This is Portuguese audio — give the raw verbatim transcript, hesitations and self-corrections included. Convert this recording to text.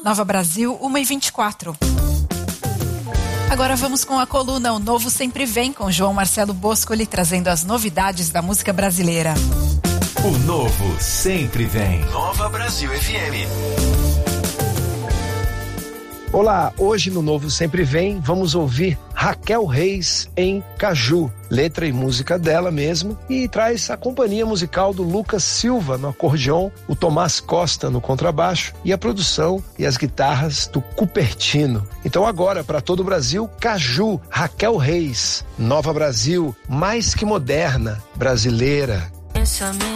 Nova Brasil, uma e vinte e quatro. Agora vamos com a coluna O Novo Sempre Vem, com João Marcelo Boscoli, trazendo as novidades da música brasileira. O Novo Sempre Vem. Nova Brasil F M. Olá, hoje no Novo Sempre Vem vamos ouvir Raquel Reis em Caju, letra e música dela mesmo, e traz a companhia musical do Lucas Silva no acordeon, o Tomás Costa no contrabaixo e a produção e as guitarras do Cupertino. Então agora, para todo o Brasil, Caju, Raquel Reis, Nova Brasil, mais que moderna, brasileira. Pensamento